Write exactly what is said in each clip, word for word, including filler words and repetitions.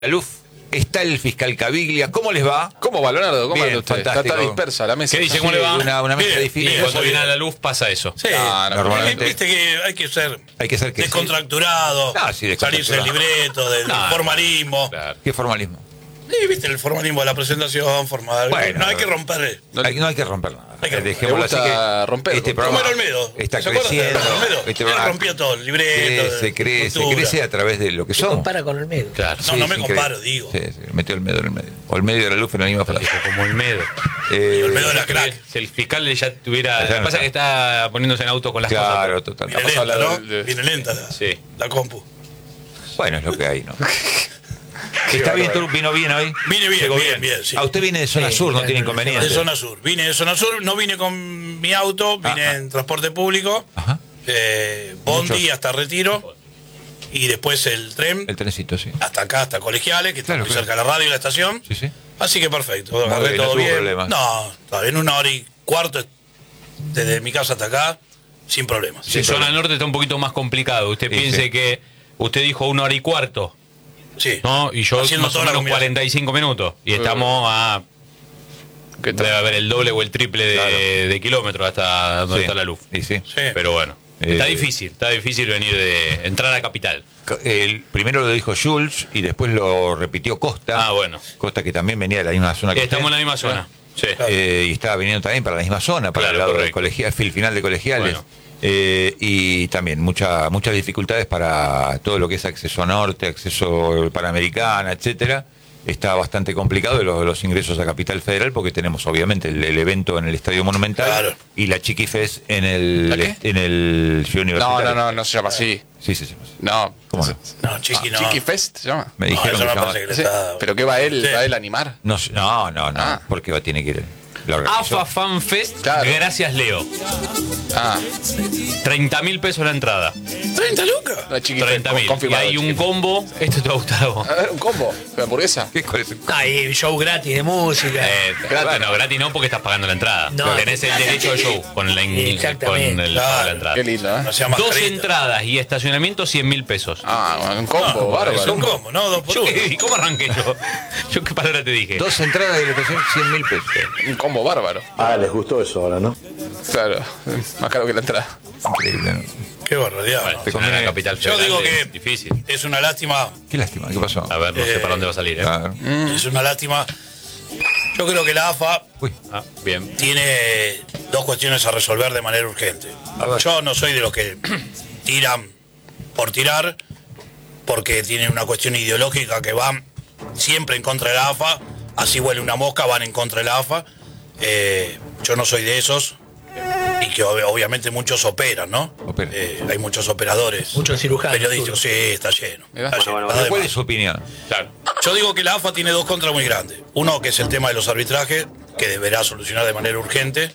La Luz, está el fiscal Caviglia. ¿Cómo les va? ¿Cómo va, Leonardo? ¿Cómo Bien, anda usted? Está, fantástico. está dispersa la mesa. ¿Qué dice? ¿Cómo le va? Una, una mesa Bien, difícil. Y bien, cuando muy viene a bien. la luz pasa eso. Sí, Ah, no, normalmente- viste que hay que ser Hay que ser que descontracturado, Ah, sí, salirse del libreto, del No, formalismo. Claro. ¿Qué formalismo? Sí, viste el formalismo de la presentación formal. Bueno, no hay que romper. No, Hay- no hay que romper nada. Hay que romper. Dejémoslo Me gusta así que romper. este ¿Cómo Como programa era Olmedo. está ¿Se acuerdan de creciendo. Olmedo? Este Él programa rompía todo, el libreto. crece, de crece, cultura. crece a través de lo que Se somos. compara con Olmedo. Claro. No, no me es comparo, increíble. digo. Sí, sí, metió el medio en el medio. O el medio de la luz en la misma frase. Como el medo. Eh, Olmedo era crack. Si el fiscal ya tuviera. Ya Lo que no pasa está. es que está poniéndose en auto con las claro, cosas. total. Viene Vamos a lenta, hablar ¿no? de- Viene lenta la, Sí. la compu. Bueno, es lo que hay, ¿no? ¿Está bien? ¿Tú vino bien hoy? Vine bien, ¿Llegó bien, bien, sí. A usted viene de zona Sí, sur, no claro, tiene de inconveniente. De zona sur. Vine de zona sur, no vine con mi auto, vine Ajá. en transporte público, Ajá. eh, Bondi Muchos. hasta Retiro, y después el tren El trencito, sí. hasta acá, hasta Colegiales, que está Claro, muy claro. cerca de la radio y la estación. Sí, sí. Así que perfecto, Muy agarré bien, no todo tuvo bien. problemas. No, todavía en una hora y cuarto desde mi casa hasta acá, sin problemas. En zona norte está un poquito más complicado. Usted Sí, piense sí. que usted dijo una hora y cuarto, Sí. ¿no? Y yo Haciendo más o toda la menos combinación. cuarenta y cinco minutos. Y estamos a. ¿Qué tal? Debe haber el doble o el triple de, Claro. de kilómetros hasta donde Sí. está la luz. Y sí. Sí. Pero bueno, Eh, está difícil. Está difícil venir de. Entrar a Capital. El primero lo dijo Jules y después lo repitió Costa. Ah, bueno. Costa que también venía de la misma zona que Estamos en la usted. misma zona. Sí. Eh, y estaba viniendo también para la misma zona, para Claro, el lado del correcto. colegial, el final de colegiales. Bueno. Eh, y también mucha, muchas dificultades para todo lo que es acceso a norte, acceso Panamericana, etcétera. Está bastante complicado los, los ingresos a Capital Federal porque tenemos obviamente el, el evento en el Estadio Monumental Claro. y la Chiquifest en el ¿La qué? en el Ciudad No, Universitaria. no, no, no se llama así. Sí, sí, sí. No. ¿Cómo no? No, Chiqui, no. Chiqui Fest se llama. Me No, dijeron eso que me se llama- parece que le Sí. está- ¿Pero qué va él? Sí. ¿Va él a animar? No, sé- no, no, no. Ah. ¿Por qué va? Tiene que ir él. Lo organizó. AFA Fan Fest, Claro. gracias Leo. Ah, treinta mil pesos la entrada. ¿treinta lucas? la Chiqui Fest. treinta mil. Y Confirmado, hay un Chiqui Fest. combo. Esto te va a gustar a vos. A ver, un combo. ¿De hamburguesa? ¿Qué, cuál es el- Hay show gratis de música. Eh, Gratis. bueno, gratis no porque estás pagando la entrada. No. Tenés el derecho al show con, la, in- Exactamente. con el Claro. pago de la entrada. Qué lindo, ¿eh? No sea Dos mascarita. entradas y estacionamiento cien mil pesos. Ah, bueno, un combo, bárbaro. Es un combo, ¿no? Dos por Yo uno. qué- ¿Cómo arranqué yo? ¿Yo qué palabra te dije? Dos entradas de la estación, cien mil pesos. Un combo bárbaro. Ah, les gustó eso ahora, ¿no? Claro, más caro que la entrada. Increíble, ¿no? Qué barbaridad. Bueno, ¿no? te conviene la capital Yo federal, digo es que difícil. es una lástima. Qué lástima, ¿qué pasó? A ver, no sé Eh, para dónde va a salir, ¿eh? Claro. Es una lástima. Yo creo que la AFA Uy, Ah, bien. tiene dos cuestiones a resolver de manera urgente. Yo no soy de los que tiran por tirar, porque tienen una cuestión ideológica que van siempre en contra de la AFA. Así huele una mosca, van en contra de la AFA. Eh, yo no soy de esos. Y que ob- obviamente muchos operan, ¿no? Operan. Eh, hay muchos operadores. Muchos cirujanos, Periodísticos, sí, seguro. está lleno. Mirá. está lleno, Bueno, está de ¿cuál más. es su opinión? Claro. Yo digo que la AFA tiene dos contras muy grandes. Uno que es el tema de los arbitrajes, que deberá solucionar de manera urgente.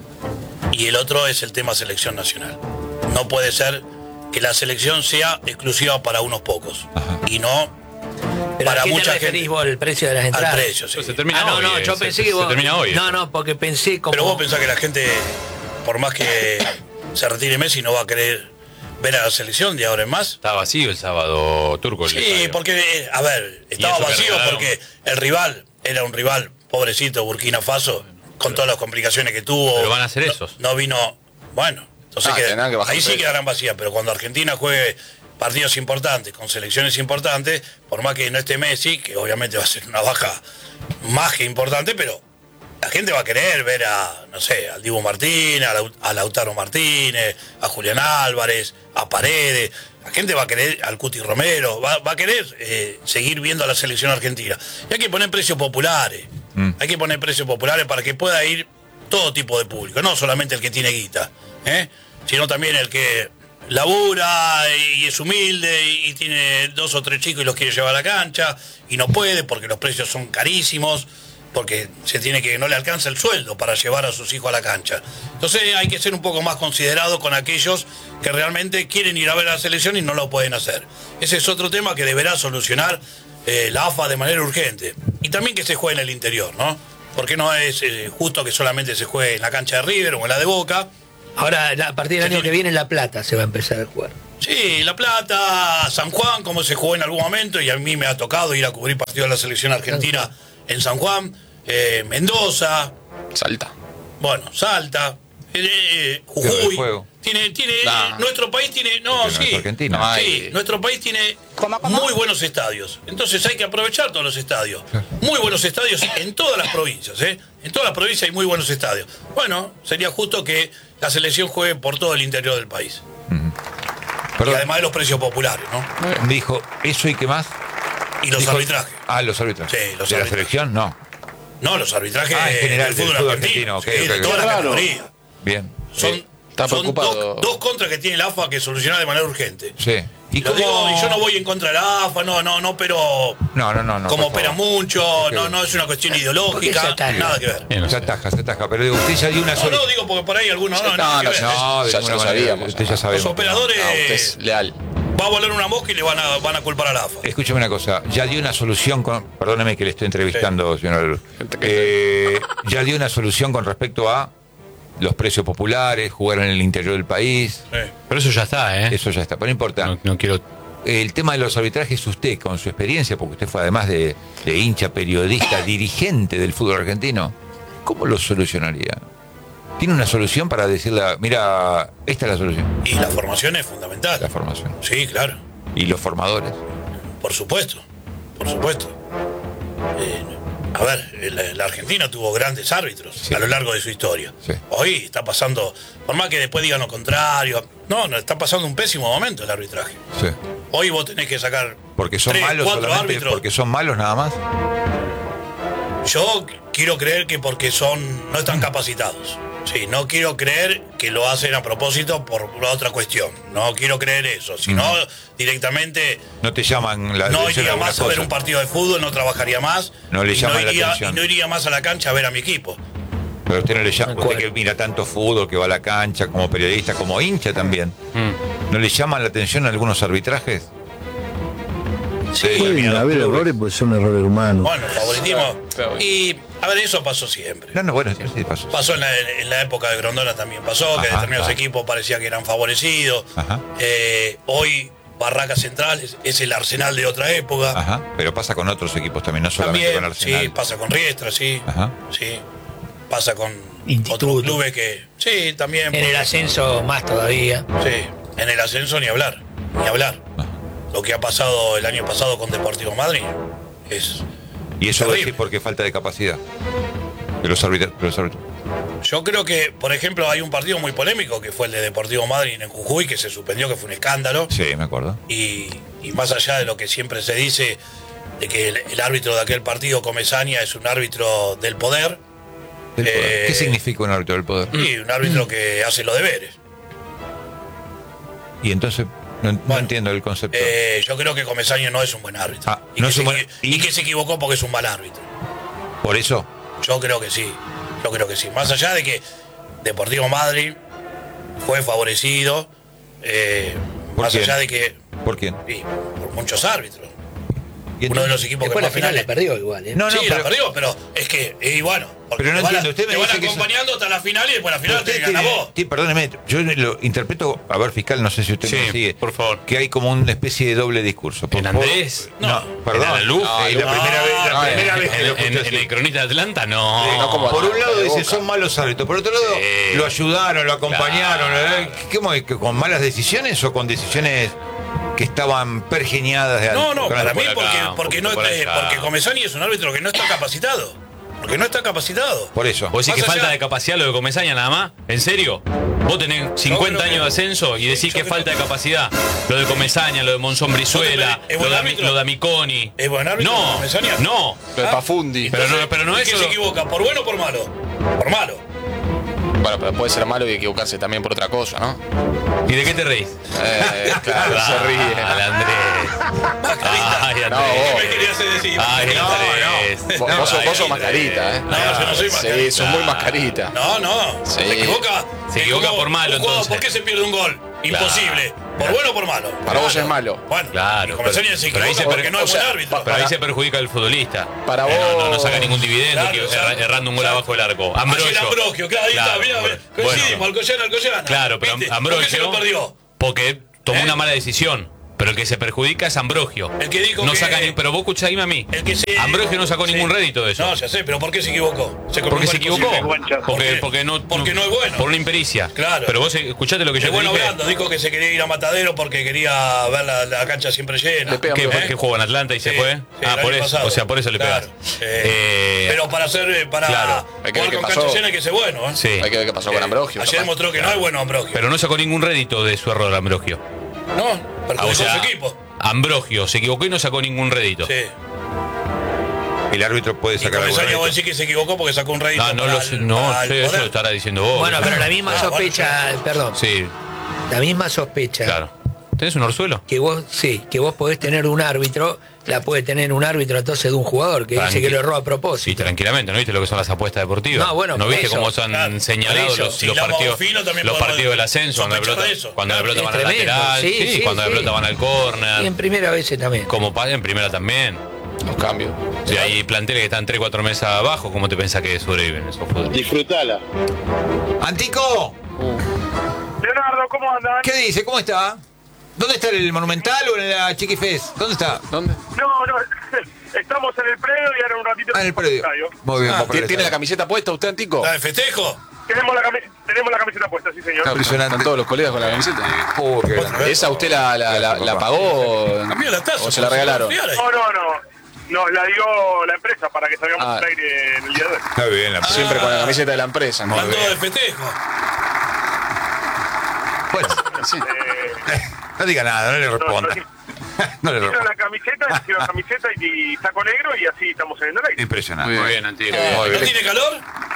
Y el otro es el tema selección nacional. No puede ser que la selección sea exclusiva para unos pocos. Ajá. Y no Pero para ¿a qué mucha te referís gente. vos el precio de las entradas? Al precio, sí. Se termina Ah, no, hoy. no, eh, yo se- pensé se, que vos... se termina hoy. No, no, porque pensé como... Pero vos pensás que la gente, por más que se retire Messi, no va a querer ver a la selección de ahora en más. Está vacío el sábado turco. el Sí, estadio. porque, eh, a ver, estaba eso que vacío regalaron. porque el rival era un rival, pobrecito, Burkina Faso, con todas las complicaciones que tuvo. Pero van a ser No- esos. No, vino, bueno, entonces Ah, que- tendrán que bajar ahí el sí precio. quedarán vacías, pero cuando Argentina juegue partidos importantes, con selecciones importantes, por más que no esté Messi, que obviamente va a ser una baja más que importante, pero la gente va a querer ver a, no sé, al Dibu Martínez, a, Lau- a Lautaro Martínez, a Julián Álvarez, a Paredes. La gente va a querer al Cuti Romero, va, va a querer eh, seguir viendo a la selección argentina. Y hay que poner precios populares. Mm. Hay que poner precios populares para que pueda ir todo tipo de público, no solamente el que tiene guita, ¿eh? Sino también el que labura y es humilde y, y tiene dos o tres chicos y los quiere llevar a la cancha y no puede porque los precios son carísimos, porque se tiene que no le alcanza el sueldo para llevar a sus hijos a la cancha. Entonces hay que ser un poco más considerado con aquellos que realmente quieren ir a ver a la selección y no lo pueden hacer. Ese es otro tema que deberá solucionar eh, la AFA de manera urgente. Y también que se juegue en el interior, ¿no? Porque no es eh, justo que solamente se juegue en la cancha de River o en la de Boca. Ahora, la- a partir del Se año tiene- que viene, en La Plata se va a empezar a jugar. Sí, La Plata, San Juan, como se jugó en algún momento, y a mí me ha tocado ir a cubrir partidos de la selección argentina en San Juan, eh, Mendoza, Salta. bueno, Salta, eh, eh, Tierra del Jujuy. Fuego. Tiene, tiene, Nah. eh, nuestro país tiene, no, Porque no es sí, Argentina. No hay. sí, nuestro país tiene muy buenos estadios. Entonces hay que aprovechar todos los estadios. Muy buenos estadios en todas las provincias, ¿eh? En todas las provincias hay muy buenos estadios. Bueno, sería justo que la selección juegue por todo el interior del país. Y Perdón, además de los precios populares, ¿no? dijo, ¿eso y qué más? Y los Dijo- arbitrajes. Ah, los arbitrajes. Sí, los ¿De la arbitrajes. selección? No. No, los arbitrajes Ah, en general, del del fútbol, fútbol argentino. argentino, ok, sí, ok, de toda ok. la Claro. categoría. Bien. Son, Eh, Está son preocupado. dos, dos contras que tiene la A F A que solucionar de manera urgente. sí. Y, lo digo, y yo no voy en contra de la A F A, no, no, no, pero No, no, no. no como por opera favor. mucho, no, no es una cuestión ¿Por qué se ideológica, ataca? nada que ver. Eh, no Se sé. ataja, se ataja. Pero digo, usted ya dio una No, sola. no, digo porque por ahí algunos no, No, nada que no, ver. No, de Ya ninguna lo manera. sabíamos, Usted ya ¿no? sabemos. Los operadores Ah, usted es leal. va a volar una mosca y le van a, van a culpar a la A F A. Escúcheme una cosa, ya dio una solución con. Perdóneme que le estoy entrevistando, señor. Eh, ya dio una solución con respecto a los precios populares, jugar en el interior del país. Sí. Pero eso ya está, ¿eh? Eso ya está, pero no importa. No, no quiero. El tema de los arbitrajes, usted, con su experiencia, porque usted fue además de, de hincha, periodista, dirigente del fútbol argentino, ¿cómo lo solucionaría? ¿Tiene una solución para decirle, mira, esta es la solución? Y la formación es fundamental. La formación. Sí, claro. Y los formadores. Por supuesto, por supuesto. Eh, a ver, la, la Argentina tuvo grandes árbitros Sí. a lo largo de su historia. Sí. Hoy está pasando, por más que después digan lo contrario, no, no, está pasando un pésimo momento el arbitraje. Sí. Hoy vos tenés que sacar Porque son tres, malos cuatro solamente, árbitros. porque son malos nada más. Yo quiero creer que porque son no están capacitados. Sí, no quiero creer que lo hacen a propósito por la otra cuestión. No quiero creer eso. Si no, directamente No te llaman la no atención iría alguna más a ver cosa. un partido de fútbol, no trabajaría más. No le y llama la iría, atención. y no iría más a la cancha a ver a mi equipo. Pero usted no le llama, De usted acuerdo. que mira tanto fútbol, que va a la cancha, como periodista, como hincha también. Mm. ¿No le llaman la atención algunos arbitrajes? Sí, Pueden haber errores, pues son errores humanos. bueno, favoritismo. Claro. Y, a ver, eso pasó siempre. No, no, bueno, sí, sí pasó. Pasó en la, en la época de Grondona también pasó, que Ajá, determinados ah. equipos parecía que eran favorecidos. Ajá. Eh, hoy Barraca Central es, es el Arsenal de otra época. Ajá, pero pasa con otros equipos también, no solamente También, con Arsenal. sí, pasa con Riestra, sí. Ajá. Sí. Pasa con Instituto. otros clubes que. Sí, también. En el ascenso más todavía. Sí, en el ascenso ni hablar. Ni hablar. Ajá. Lo que ha pasado el año pasado con Deportivo Madrid es. Y eso lo Terrible. decís porque falta de capacidad de los árbitros. de los árbitros. Yo creo que, por ejemplo, hay un partido muy polémico que fue el de Deportivo Madrid en Jujuy, que se suspendió, que fue un escándalo. Sí, me acuerdo. Y, y más allá de lo que siempre se dice, de que el, el árbitro de aquel partido, Comesaña, es un árbitro del poder. Del poder. Eh, ¿Qué significa un árbitro del poder? Y un árbitro que hace los deberes. Y entonces, no, no Bueno, entiendo el concepto. Eh, yo creo que Comesaña no es un buen árbitro. Ah, y, no que es se, un buen- equi- y que se equivocó porque es un mal árbitro. Por eso, Yo creo que sí. Yo creo que sí. Más allá de que Deportivo Madrid fue favorecido, eh, ¿Por más quién? allá de que. ¿por quién? y por muchos árbitros. Y Uno de entonces- los equipos Después que la más final la finales. perdió igual, ¿eh? No, no, sí, pero- la perdió, pero es que, y bueno, porque Pero no te van, entiendo, usted me te van dice que eso- acompañando hasta la final y después la final Pero te usted gana tiene- vos. sí, perdóneme, yo lo interpreto, a ver, fiscal, no sé si usted Sí, me sigue. por favor. Que hay como una especie de doble discurso. Por ¿En favor. Andrés? No, No. perdón. ¿En Analú? Eh, la No, primera vez, la no, primera en, vez que lo en- escucho en así. el cronista de Atlanta, no. Sí, no como- Por un lado de dice Boca. son malos árbitros, por otro lado Sí. lo ayudaron, lo acompañaron. Claro. ¿eh? ¿Cómo es? ¿Que ¿Con malas decisiones o con decisiones que estaban pergeñadas de No, no, con- para por mí acá, porque, un porque, no poquito por está- allá. porque Comesaña es un árbitro que no está capacitado. Porque no está capacitado. Por eso. ¿Vos decís Más que allá- falta de capacidad lo de Comesaña nada más? ¿En serio? Vos tenés cincuenta creo años de que- ascenso y decís yo que creo falta de que- capacidad. Lo de Comesaña, lo de Monzón Brizuela, ¿Es lo buen de, árbitro? lo de Amiconi. ¿Es buen árbitro No, Comesaña? no. Lo de Ah. Pafundi. Pero no- pero no ¿Y es qué solo- se equivoca? ¿Por bueno o por malo? Por malo. Bueno, pero puede ser malo y equivocarse también por otra cosa, ¿no? ¿Y de qué te reís? Eh, claro, se ríe. Dale, Andrés. Mascarita. Ay, No, Andrés. vos. ¿Qué me querías decir? Ay, Mascarita? Andrés. Vos, No, vos sos, ay, vos sos ay, mascarita, ¿eh? No, yo no soy mascarita. Sí, sos muy mascarita. No, no. Sí. Se equivoca. Se equivoca como por malo, un jugador, entonces. ¿Por qué se pierde un gol? Imposible. ¿Por bueno o por malo? Para vos es malo. Bueno, Claro, y Comesaña pero- se pero ahí equivoca se porque per- no o es buen sea, árbitro. Pero ahí Para- se perjudica al futbolista. Para Eh, no, no, no vos- saca ningún dividendo Claro, que- exacto. erra- errando un gol Exacto. abajo del arco. Ayer Ambrosio. Ambrosio, claro, ahí Claro, está, mira, bueno, coincidimos, bueno. Alcoyana, Alcoyana. Claro, pero ¿Viste? Ambrosio. ¿Por qué se lo perdió? Porque tomó ¿Eh? una mala decisión. Pero el que se perjudica es Ambrogio. El que dijo no que- saca ni, pero vos escuchame a mí. El que se- Ambrogio no sacó sí. ningún rédito de eso. No, ya sé, pero ¿por qué se equivocó? Se porque se equivocó. Porque, Porque, porque, no, porque no es bueno. Por una impericia. Claro. Pero vos escuchate lo que yo Es te bueno dije. hablando, dijo que se quería ir a Matadero porque quería ver la, la cancha siempre llena. Le pegan ¿Qué, ¿Eh? ¿Por qué jugó en Atlanta y se Sí, fue? sí, ah, el por año eso. pasado. O sea, por eso le Claro. pegas. Eh, Eh, pero para hacer, eh, para claro. Hay que ver jugar qué con pasó. cancha llena hay que ser bueno, ¿eh? Sí. Hay que ver qué pasó con Ambrogio. Ayer capaz. demostró que no es bueno Ambrogio. Pero no sacó ningún rédito de su error, Ambrogio. no, Ah, perjudicó o sea, a su equipo. Ambrogio se equivocó y no sacó ningún rédito. Sí. El árbitro puede Y sacar algún Comesaña vos rédito. decís que se equivocó porque sacó un rédito. No, no, para lo el- sé, no para el sé, eso poder. lo estará diciendo vos. Bueno, pero la misma Ah, sospecha, perdón, Sí, la misma sospecha claro. ¿Tenés un orzuelo? que vos, sí, que vos podés tener un árbitro, la puede tener un árbitro entonces de un jugador que dice Tranqui- que lo erró a Sí, propósito. tranquilamente, ¿no viste lo que son las apuestas deportivas? No, bueno, ¿No por viste eso, cómo son claro, señalados por eso. los, Si los la vamos partidos, fino, también los podemos partidos del ascenso, cuando la sospechar pelota, de eso. cuando la Claro, pelota es van al tremendo, lateral, sí, sí, sí, cuando la sí. pelota van al Y en córner, primera vez también. como pa- en primera también. Los cambios. Si hay planteles que están tres cuatro meses abajo, ¿cómo te pensás que sobreviven esos futbolistas? Disfrutala. Antico, Leonardo, ¿cómo andan? ¿qué dice? ¿Cómo está? ¿Dónde está el Monumental o en la Chiquifés? ¿Dónde está? ¿Dónde? No, no, estamos en el predio y ahora un ratito Ah, en el predio. estadio. Muy bien, Ah, vamos por el ¿Tiene la estadio. camiseta puesta usted, Antico? ¿La de festejo? Tenemos la, cami- tenemos la camiseta puesta, sí, señor. Claro, Impresionante. Están todos los colegas con la camiseta. Oh, qué grande. ¿Esa usted la, la, la, la pagó Cambió la taza. o se la regalaron? No, no, no. Nos la dio la empresa para que salgamos Ah. al aire en el día de hoy. Está bien, la Siempre con la camiseta de la empresa. ¿no? Están todos de festejo. Bueno, Sí. Eh, no diga nada, no le responda. no, No le hicieron responda. la camiseta, hicieron la camiseta y, y saco negro y así estamos en el aire. Impresionante. Muy bien, Antico. Muy ¿No bien. tiene calor?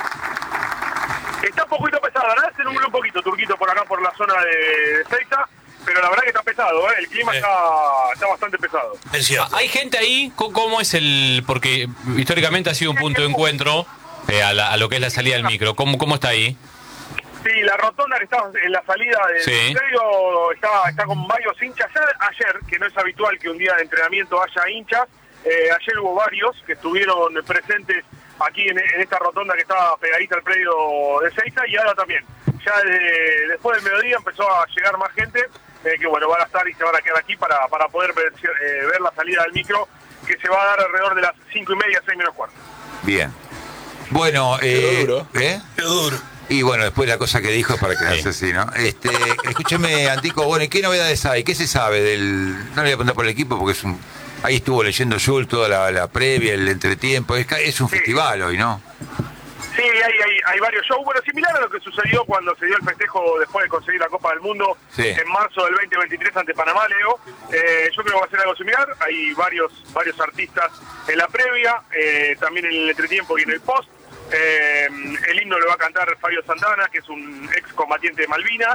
Está un poquito pesado, la verdad se nubló un poquito Turquito por acá por la zona de, de Seiza, pero la verdad que está pesado, ¿eh? El clima Sí. está, está bastante pesado. Es cierto. Hay gente ahí, co- ¿cómo es el...? Porque históricamente ha sido un punto de encuentro eh, a, la- a lo que es la salida del micro. ¿Cómo, cómo está ahí? Sí, la rotonda que está en la salida del Sí. predio está, está con varios hinchas. Ya ayer, que no es habitual que un día de entrenamiento haya hinchas, eh, ayer hubo varios que estuvieron presentes aquí en, en esta rotonda que está pegadita al predio de Seiza y ahora también. Ya de- después del mediodía empezó a llegar más gente eh, que bueno van a estar y se van a quedar aquí para, para poder ver, eh, ver la salida del micro que se va a dar alrededor de las cinco y media, seis menos cuarto. Bien. Bueno, eh, duro. ¿eh? Qué duro. Y bueno, después la cosa que dijo es para quedarse así, ¿no? Este, escúcheme, Antico, bueno, ¿y qué novedades hay? ¿Qué se sabe del...? No le voy a preguntar por el equipo porque es un... Ahí estuvo leyendo Jules toda la, la previa, el entretiempo. Es, ca- es un Sí. festival hoy, ¿no? Sí, hay, hay, hay varios shows. Bueno, similar a lo que sucedió cuando se dio el festejo después de conseguir la Copa del Mundo Sí. en marzo del veinte veintitrés ante Panamá, Leo. Eh, yo creo que va a ser algo similar. Hay varios varios artistas en la previa, eh, también en el entretiempo y en el post. Eh, el himno lo va a cantar Fabio Santana, que es un ex combatiente de Malvinas.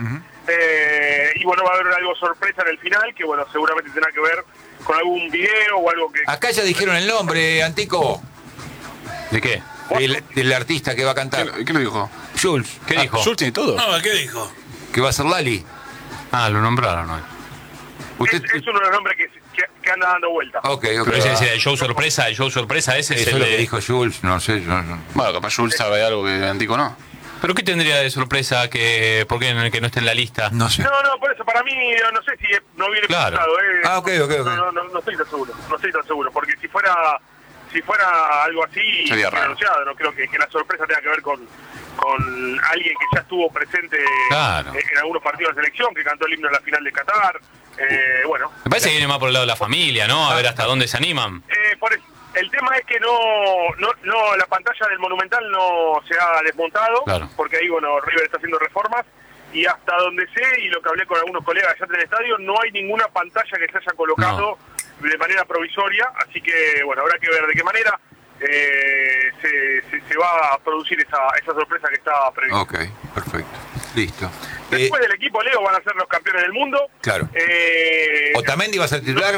Eh, y bueno, va a haber algo sorpresa en el final, que bueno, seguramente tendrá que ver con algún video o algo que... Acá ya dijeron el nombre, Antico, ¿De qué? del, del artista que va a cantar. ¿Qué, qué lo dijo? Jules, ¿Qué dijo? ¿Schultz tiene todo? No, ¿qué dijo? que va a ser Lali. Ah, lo nombraron hoy. Usted... Es, es uno de los nombres que, que, que anda dando vuelta. Ok, ok. Pero ese es el show sorpresa, el show sorpresa ese es Eso es el lo que de... dijo Jules, no sé. yo no- Bueno, capaz Jules sabe de algo que Antico no. ¿Pero qué tendría de sorpresa que, por qué en el que no esté en la lista? No sé. No, no, por eso, para mí, no sé si no viene Claro. pensado, ¿eh? Ah, ok, ok, ok. No, no, no, no estoy tan seguro, no estoy tan seguro, porque si fuera si fuera algo así, Sería raro. anunciado, no creo que, que la sorpresa tenga que ver con, con alguien que ya estuvo presente Claro. en, en algunos partidos de selección, que cantó el himno en la final de Qatar, eh, bueno. Me parece que viene más por el lado de la familia, ¿no? A ver hasta dónde se animan. Eh, por el, el tema es que no, no, no, la pantalla del Monumental no se ha desmontado, Claro. porque ahí, bueno, River está haciendo reformas, y hasta donde sé, y lo que hablé con algunos colegas allá en el estadio, no hay ninguna pantalla que se haya colocado de manera provisoria, así que, bueno, habrá que ver de qué manera eh, se, se, se va a producir esa, esa sorpresa que está prevista. Ok, perfecto. Listo. Eh, Después del equipo Leo van a ser los campeones del mundo. Claro. Eh, ¿Otamendi va a ser titular?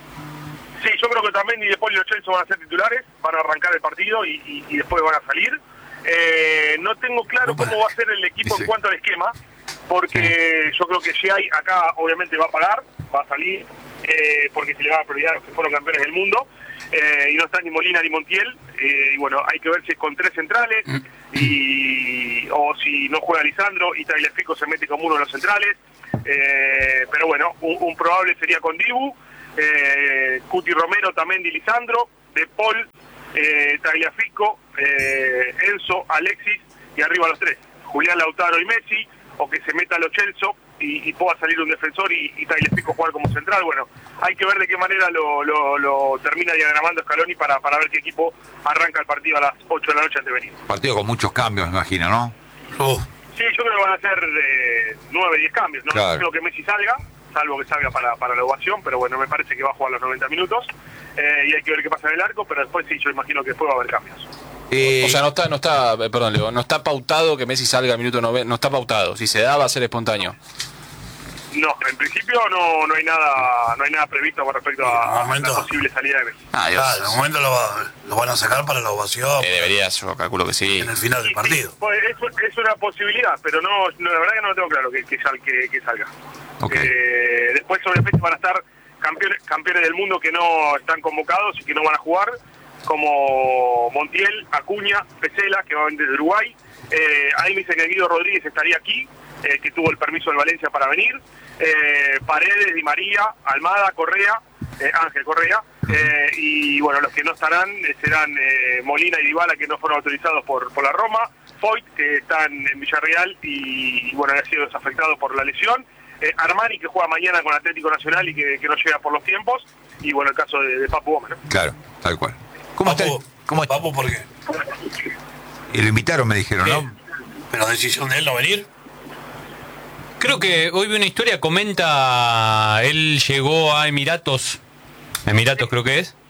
Sí, yo creo que también y después los Chelsea van a ser titulares, van a arrancar el partido y, y, y después van a salir. Eh, no tengo claro cómo va a ser el equipo Sí. en cuanto al esquema, porque yo creo que Shea acá obviamente va a pagar, va a salir, eh, porque se le va a prioridad a los que fueron campeones del mundo, eh, y no está ni Molina ni Montiel, eh, y bueno, hay que ver si es con tres centrales, y o si no juega Lisandro y Tagliafico se mete como uno de los centrales. Eh, pero bueno, un, un probable sería con Dibu, eh, Cuti Romero, también Di Lisandro, De Paul, eh, Tagliafico, eh, Enzo, Alexis y arriba los tres, Julián, Lautaro y Messi, o que se meta Lo Celso y, y pueda salir un defensor y, y Tagliafico jugar como central. Bueno, hay que ver de qué manera lo, lo, lo termina diagramando Scaloni para, para ver qué equipo arranca el partido a las ocho de la noche ante Benin. Partido con muchos cambios, me imagino, ¿no? Uf. Sí, yo creo que van a ser eh, nueve, diez cambios. No Claro. creo que Messi salga, salvo que salga para, para la ovación, pero bueno, me parece que va a jugar los noventa minutos eh, y hay que ver qué pasa en el arco, pero después sí, yo imagino que después va a haber cambios. Eh, O sea, no está, no está, eh, perdón, Leo, no está pautado que Messi salga al minuto noventa, no está pautado. Si se da, va a ser espontáneo. No, en principio no, no hay nada no hay nada previsto con respecto a, a momento. la posible salida de Messi. Ah, Dios. Claro, en el momento lo, va- lo van a sacar para la ovación Eh, debería, yo calculo que sí. en el final del Sí, partido. sí, pues es, es una posibilidad, pero no, no, la verdad que no lo tengo claro que, que, sal- que- que salga. Ok. Eh, después sobre fecha van a estar campeones, campeones del mundo que no están convocados y que no van a jugar, como Montiel, Acuña, Pesela, que va a venir desde Uruguay. Eh, ahí me dice que Guido Rodríguez estaría aquí, eh, que tuvo el permiso del Valencia para venir. Eh, Paredes, Di María, Almada, Correa, eh, Ángel Correa. Eh, y bueno, los que no estarán eh, serán eh, Molina y Dybala, que no fueron autorizados por, por la Roma. Foyt, que están en Villarreal y, y bueno, han sido desafectados por la lesión. Eh, Armani, que juega mañana con Atlético Nacional y que, que no llega por los tiempos. Y bueno, el caso de, de Papu Gómez, ¿no? Claro, tal cual. ¿Cómo está? el- Papu, ¿Cómo está? Papu, ¿por qué? Y lo invitaron, me dijeron, ¿Qué? ¿no? ¿Pero decisión de él no venir? Creo que hoy vi una historia, comenta, él llegó a Emiratos, Emiratos creo que es,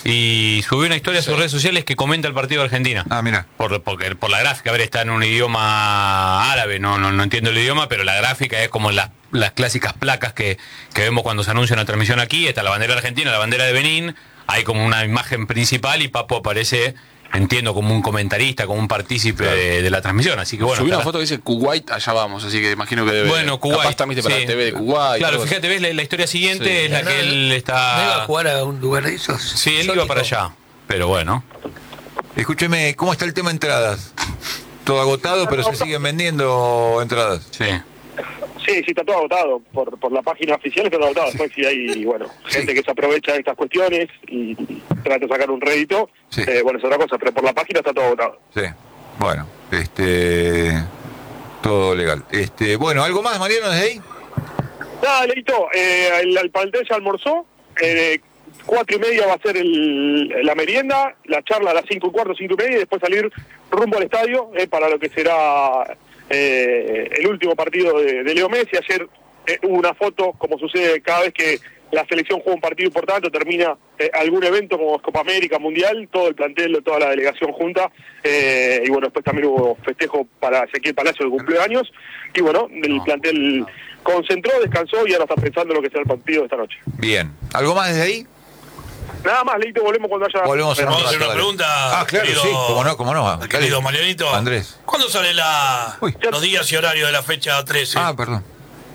y subió una historia a sus redes sociales que comenta el partido de Argentina. Ah, mira. Por, porque, por la gráfica, a ver, está en un idioma árabe, no, no, no entiendo el idioma, pero la gráfica es como la- las clásicas placas que, que vemos cuando se anuncia una transmisión aquí. Está la bandera argentina, la bandera de Benín, hay como una imagen principal y Papo aparece, entiendo, como un comentarista, como un partícipe de, de la transmisión. Así que bueno. Subí una estará- foto que dice Kuwait, allá vamos, así que imagino que debe. Bueno, Kuwait. Capaz también viste para sí. la T V de Kuwait. Claro, todo fíjate, ves la, la historia siguiente Sí. es la No, que no, él está. ¿No iba a jugar a un lugar de esos? Sí, él iba Exótico. para allá. Pero bueno. Escúcheme, ¿cómo está el tema de entradas? Todo agotado, pero se siguen vendiendo entradas. Sí. Sí, sí, está todo agotado. Por, por la página oficial está todo agotado. Después sí hay, bueno, gente que se aprovecha de estas cuestiones y trata de sacar un rédito. Sí. Eh, bueno, es otra cosa, pero por la página está todo agotado. Sí. Bueno, este. Todo legal. Este, bueno, ¿algo más, Mariano, desde ahí? Nada, Leito, eh, el, el plantel ya almorzó. Eh, cuatro y media va a ser el, la merienda, la charla a las cinco y cuarto, cinco y media, y después salir rumbo al estadio eh, para lo que será eh, el último partido de, de Leo Messi. Ayer eh, hubo una foto, como sucede cada vez que la selección juega un partido importante, termina eh, algún evento como Copa América, Mundial, todo el plantel, toda la delegación junta, eh, y bueno, después también hubo festejo para Ezequiel Palacio de cumpleaños, y bueno, el plantel concentró, descansó y ahora está pensando en lo que será el partido de esta noche. Bien. ¿Algo más desde ahí? Nada más, Leito, volvemos cuando haya... Volvemos en un ¿Puedo hacer rato, una dale. pregunta? Ah, claro, querido- sí, cómo no, cómo no. al querido Dale. Marianito. Andrés. ¿Cuándo sale la, Uy. los días y horarios de la fecha trece? Ah, perdón.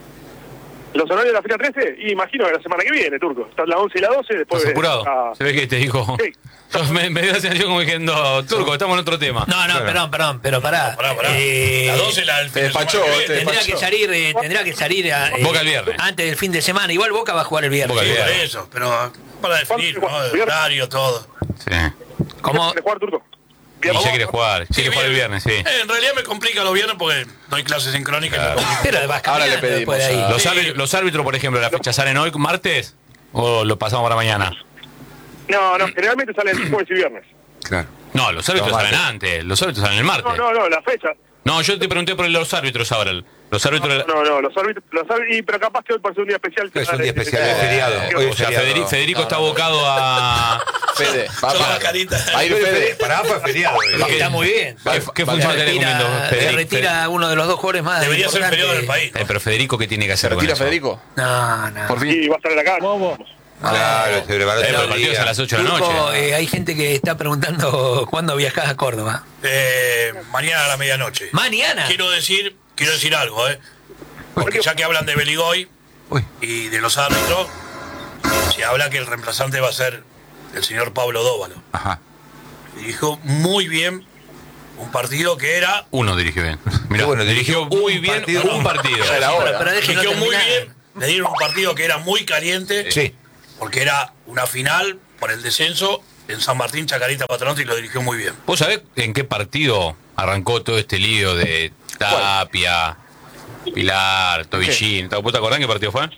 ¿Los horarios de la fecha trece? Y imagino que la semana que viene, Turco. Están las once y las doce, después... ¿Estás apurado? ah, Se ve que te dijo. Sí. Yo me, me dio la sensación como diciendo, Turco, estamos en otro tema. No, no, Claro. perdón, perdón, pero pará. Pará, pará. Eh, La doce la del fin te de semana despachó, que te viene. Tendrá despachó. que salir, eh, tendrá que salir a, eh, Boca el viernes. antes del fin de semana. Igual Boca va a jugar el viernes. Boca el Sí, por viernes. eso, pero para definir, ¿no? El horario, todo. Sí. ¿Cómo? ¿Quieres jugar, Turco? Y ya quiere jugar, Sí, quiere jugar el bien. viernes, sí. Eh, en realidad me complica los viernes porque doy clases en crónica y me complica. Pero vas Ahora le caminando después de pedimos ahí. a- Los, Sí. árbitros, los árbitros, por ejemplo, ¿la fecha salen hoy, martes? ¿O lo pasamos para mañana? No, no, generalmente salen jueves y viernes. Claro. No, los árbitros Los salen martes. antes, los árbitros salen el martes. No, no, no, la fecha. No, yo te pregunté por los árbitros ahora. Los árbitros. No, no, los árbitros, los árbitros, y, pero capaz que hoy por ser un día especial. Es un día especial, Eh, es feriado. eh, Hoy O es sea, feriado. Federico, Federico está abocado a. Fede, va, Solo va. la carita. Ahí Fede. Pará, fue feriado. ¿Qué- Está muy bien. ¿Qué, qué Va- función va- Se tiene retira, cumpliendo se Federico? retira uno de los dos jugadores más Debería ser importantes. feriado del país. Eh, pero Federico, ¿qué tiene que ¿Se hacer con retira eso? Federico? No, no. Por fin. Y va a estar en la casa. Claro, se preparó Eh, pero todo el el partido es día. a las ocho de la Turco, noche. eh, hay gente que está preguntando cuándo viajás a Córdoba. Eh, mañana a la medianoche. Mañana. Quiero decir, quiero decir algo, ¿eh? Porque ya que hablan de Beligoy Uy, y de los árbitros, se habla que el reemplazante va a ser el señor Pablo Dóvalo. ajá. Y dijo muy bien un partido que era... Uno dirigió bien. Mirá, Bueno, dirigió dirigió muy un bien partido. un partido. Ya era hora. Pero déjenlo Dirigió muy terminar. bien, le dieron un partido que era muy caliente, Sí. porque era una final por el descenso en San Martín, Chacarita, Patronato, y lo dirigió muy bien. ¿Vos sabés en qué partido arrancó todo este lío de Tapia, Pilar, Tobillín? ¿Vos te acordás en qué partido fue?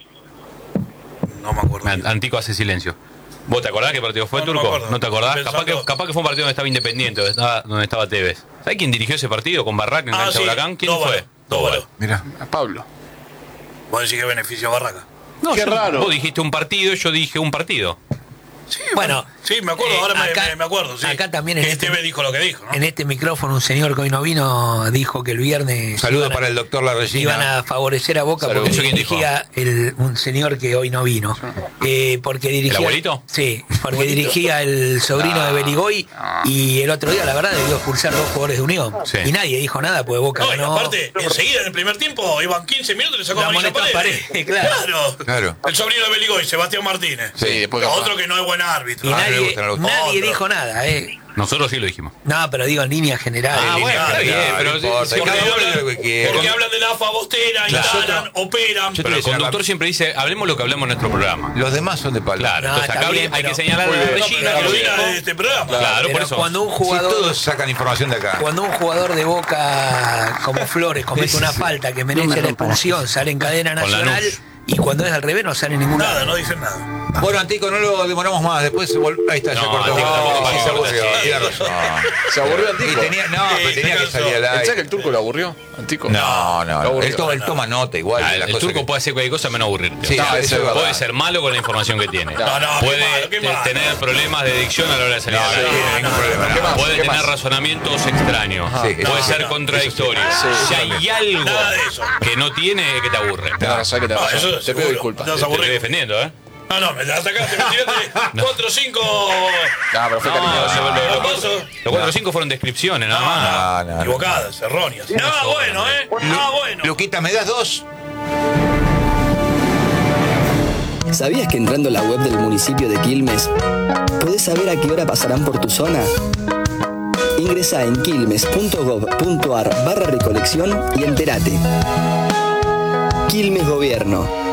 No me acuerdo. An- Antico hace silencio. ¿Vos te acordás qué partido fue, No, no me Turco? acuerdo. ¿No te acordás? Pensando- Capaz que, capaz que fue un partido donde estaba Independiente, donde estaba, donde estaba Tevez. ¿Sabés quién dirigió ese partido con Barraca en Ah, cancha sí, Huracán? ¿Quién Dóvalo, fue? Dóvalo. Mirá. A Pablo. Vos decís que beneficio a Barraca. No, Qué yo- raro. Vos dijiste un partido, yo dije un partido. Sí, Bueno, sí, me acuerdo, eh, ahora me- acá- me, me acuerdo. Sí. acá también en que este- Tevez dijo lo que dijo, ¿no? En este micrófono un señor que hoy no vino dijo que el viernes Saludos iban a- para el doctor La Resina. iban a favorecer a Boca Saludos. porque ¿Eso quién dijo? dirigía el, un señor que hoy no vino. Eh, porque dirigía, abuelito? Sí, porque dirigía el sobrino de Beligoy y el otro día, la verdad, debió expulsar dos jugadores de Unión. Sí. Y nadie dijo nada, porque Boca No, y ganó. aparte, enseguida en el primer tiempo iban quince minutos y le sacó La amarilla a moneta Paredes. Paredes, claro. Claro. Claro. El sobrino de Beligoy, Sebastián Martínez. Sí, después Otro que no es buen árbitro. Y Ah, no le nadie, gustan los- nadie Otro. dijo nada, ¿eh? Nosotros sí lo dijimos. No, pero digo en líneas generales. Ah, bueno, está bien, pero no importa, sí, Porque, cada uno hablan, dice lo que quiere. porque hablan de la fabostera, Claro. instalan, operan. Yo te Pero el decía, conductor la- siempre dice, hablemos lo que hablamos en nuestro programa. Los demás son de palo. Claro, No, entonces está acá bien, hay pero- que señalar a la Muy bien. No, Regina pero que lo Carolina dijo. de este programa. Claro, Pero por eso. cuando un Si jugador todos sacan información de acá. Cuando un jugador de Boca como Flores comete una falta que merece la expulsión, sale en cadena Con nacional Lanús. y cuando es al revés no sale ninguna. Nada, no dicen nada. Bueno, Antico, no lo demoramos más. Después se vol- ahí está, se No, cortó. Antico tampoco Sí, se se corta, aburrió. sí. Tiene razón. ¿Se aburrió Y Antico? tenía, no, Sí, pero se tenía que cansó. salir al ¿Pensás que aire. el turco lo aburrió? Antico. No, no, Lo no. aburrió. Él toma, él toma nota igual. Ah, de las el cosas turco que- puede hacer cualquier cosa menos aburrirte. Sí, No, eso eso es es verdad. Puede ser malo con la información que tiene. No, no, qué puede malo, qué te- malo. tener problemas de dicción a la hora de salir No, al no aire. tiene ningún problema. ¿Qué no. más? Puede ¿Qué tener más? razonamientos extraños. Sí, eso puede sí, ser no, contradictorio. eso sí. Si hay algo Nada de eso. que no tiene, es que te aburre. Tenés razón, que te No, razón. eso Te pido seguro. disculpas. No, Te estoy defendiendo, ¿eh? No, no, me la sacaste, me tiraste cuatro o cinco. No, pero fue No, cariñoso. se- lo- lo- Hermoso. Los cuatro o cinco fueron descripciones, nada más. No, no, no. Equivocadas, erróneas. Ah, bueno, ¿eh? Ah, bueno. Luquita, ¿me das dos? ¿Sabías que entrando a la web del municipio de Quilmes podés saber a qué hora pasarán por tu zona? Ingresa en quilmes punto gov punto ar barra recolección y entérate. Quilmes Gobierno.